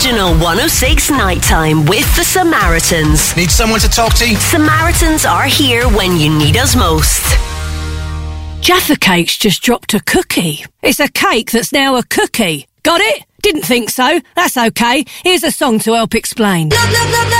Original 106 Nighttime with the Samaritans. Need someone to talk to? Samaritans are here when you need us most. Jaffa Cake's just dropped a cookie. It's a cake that's now a cookie. Got it? Didn't think so. That's okay. Here's a song to help explain. Love, love, love, love.